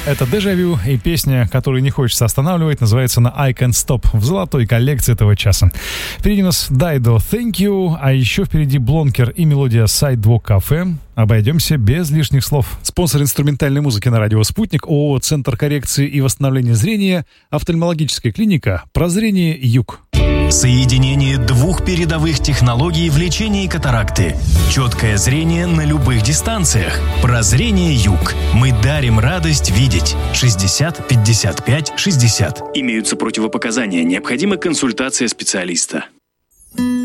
Это «Дежавю» и песня, которую не хочется останавливать, называется она «I Can't Stop» в золотой коллекции этого часа. Впереди у нас Дайдо «Thank You», а еще впереди Блонкер и мелодия «Sidewalk Cafe». Обойдемся без лишних слов. Спонсор инструментальной музыки на радио «Спутник» ООО «Центр коррекции и восстановления зрения», офтальмологическая клиника «Прозрение Юг». Соединение двух передовых технологий в лечении катаракты. Четкое зрение на любых дистанциях. Прозрение Юг. Мы дарим радость видеть. 60 55 60. Имеются противопоказания. Необходима консультация специалиста.